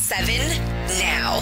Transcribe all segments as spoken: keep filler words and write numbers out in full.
seven now.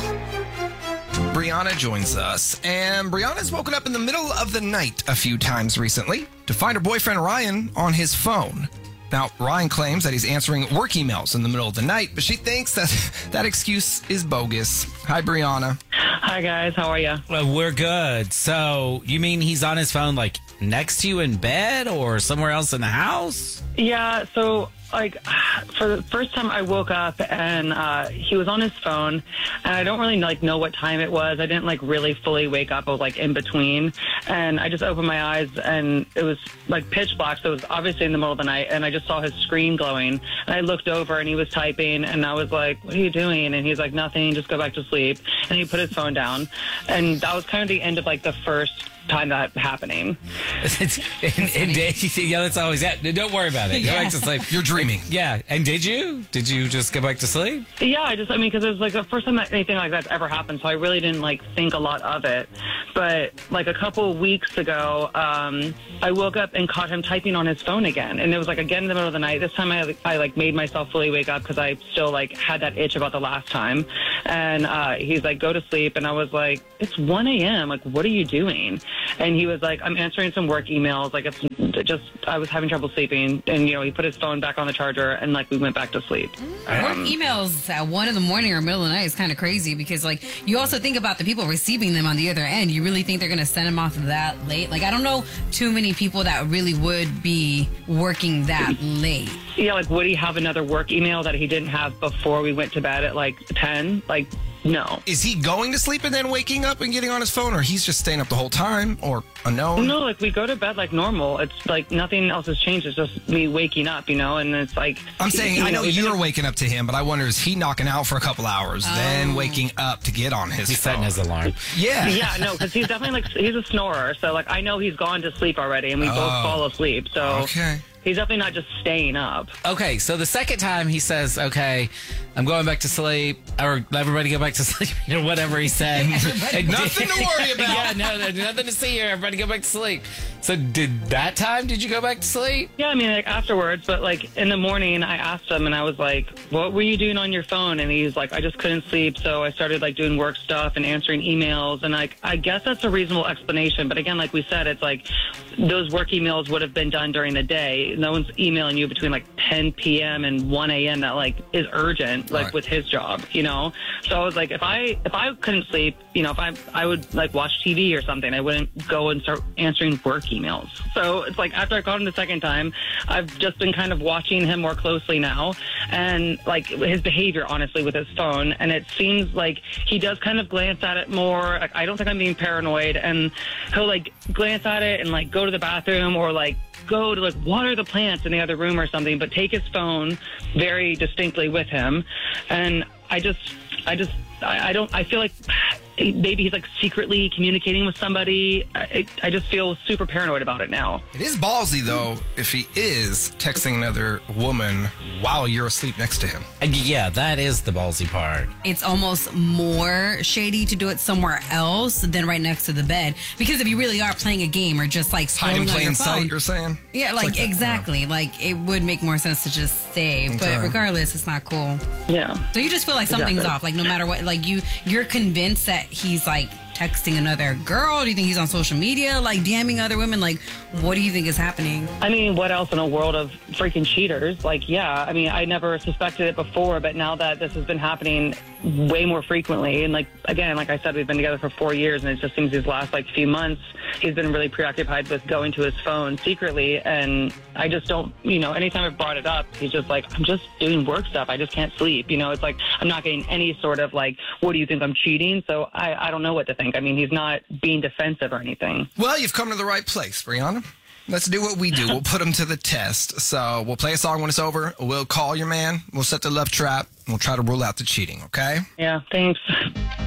Brianna joins us, and Brianna's woken up in the middle of the night a few times recently to find her boyfriend Ryan on his phone. Now, Ryan claims that he's answering work emails in the middle of the night, but she thinks that that excuse is bogus. Hi, Brianna. Hi, guys. How are you? Well, we're good. So, you mean he's on his phone, like, next to you in bed or somewhere else in the house? Yeah, so, like, for the first time I woke up and uh, he was on his phone, and I don't really, like, know what time it was. I didn't, like, really fully wake up. I was, like, in between, and I just opened my eyes, and it was, like, pitch black, so it was obviously in the middle of the night, and I just saw his screen glowing, and I looked over, and he was typing, and I was like, what are you doing? And he's like, nothing, just go back to sleep, and he put his phone down, and that was kind of the end of, like, the first time that happening. and, and did, yeah, that's always that. Don't worry about it. Go back to sleep. You're dreaming. Yeah. And did you? Did you just go back to sleep? Yeah, I just, I mean, because it was like the first time that anything like that's ever happened, so I really didn't like think a lot of it. But like a couple of weeks ago, um, I woke up and caught him typing on his phone again, and it was like again in the middle of the night. This time I, I like made myself fully wake up because I still like had that itch about the last time. And uh, he's like, go to sleep, and I was like, it's one a.m. Like, what are you doing? And he was like, I'm answering some work emails. Like, it's just, I was having trouble sleeping. And, you know, he put his phone back on the charger, and, like, we went back to sleep. Mm, work emails at one in the morning or middle of the night is kind of crazy because, like, you also think about the people receiving them on the other end. You really think they're going to send them off that late? Like, I don't know too many people that really would be working that late. Yeah, like, would he have another work email that he didn't have before we went to bed at, like, ten? Like, no. Is he going to sleep and then waking up and getting on his phone, or he's just staying up the whole time, or unknown? No, like, we go to bed like normal. It's like nothing else has changed. It's just me waking up, you know, and it's like... I'm saying, you I know know, you're waking up to him, but I wonder, is he knocking out for a couple hours, Oh. then waking up to get on his He's phone? setting his alarm. Yeah. Yeah, no, because he's definitely like, he's a snorer. So, like, I know he's gone to sleep already, and we Oh. both fall asleep. So Okay. he's definitely not just staying up. Okay, so the second time he says, okay, I'm going back to sleep, or everybody go back to sleep, or whatever he said. And Nothing to worry about. Yeah, no, there's nothing to see here. Everybody go back to sleep. So did that time, did you go back to sleep? Yeah, I mean, like, afterwards, but, like, in the morning, I asked him, and I was like, what were you doing on your phone? And he's like, I just couldn't sleep, so I started, like, doing work stuff and answering emails, and, like, I guess that's a reasonable explanation, but again, like we said, it's like, those work emails would have been done during the day. No one's emailing you between, like, ten p.m. and one a.m. that, like, is urgent, like, Right. with his job, you know? So I was like, if I if I couldn't sleep, you know, if I I would, like, watch T V or something, I wouldn't go and start answering work emails. So it's like, after I caught him the second time, I've just been kind of watching him more closely now, and, like, his behavior, honestly, with his phone, and it seems like he does kind of glance at it more. Like, I don't think I'm being paranoid, and he'll, like, glance at it and, like, go to the bathroom or, like, go to, like, water the plants in the other room or something, but take his phone very distinctly with him. And I just, I just, I, I don't, I feel like maybe he's, like, secretly communicating with somebody. I, I just feel super paranoid about it now. It is ballsy, though, if he is texting another woman while you're asleep next to him. And yeah, that is the ballsy part. It's almost more shady to do it somewhere else than right next to the bed. Because if you really are playing a game or just like Hide in scrolling on plain your sight, phone, you're saying? yeah, like, like that. exactly. Like, it would make more sense to just stay. Okay. But regardless, it's not cool. Yeah. So you just feel like something's Exactly. off. Like, no matter what, like, you, you're convinced that he's like texting another girl. Do you think he's on social media, like DMing other women? Like, what do you think is happening? I mean, what else in a world of freaking cheaters? Like, yeah, I mean, I never suspected it before, but now that this has been happening way more frequently, and, like, again, like I said, we've been together for four years, and it just seems these last, like, few months, he's been really preoccupied with going to his phone secretly, and I just don't, you know, anytime I've brought it up, he's just like, I'm just doing work stuff. I just can't sleep. You know, it's like, I'm not getting any sort of, like, what do you think, I'm cheating? So I, I don't know what to think. I mean, he's not being defensive or anything. Well, you've come to the right place, Brianna. Let's do what we do. We'll put him to the test. So we'll play a song when it's over. We'll call your man. We'll set the love trap. And we'll try to rule out the cheating, okay? Yeah, thanks.